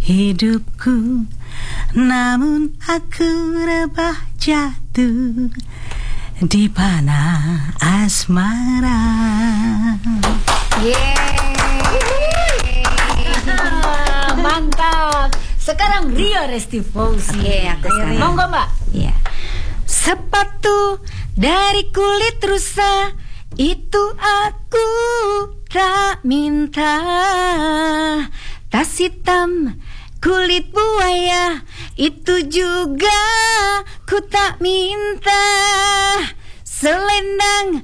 hidupku, namun aku rebah jatuh di panah asmara. Mantap. Sekarang Rio Restifauzi. Oke, aku sekarang. Monggo Mbak. Iya. Sepatu dari kulit rusa itu aku tak minta. Tas hitam kulit buaya itu juga ku tak minta. Selendang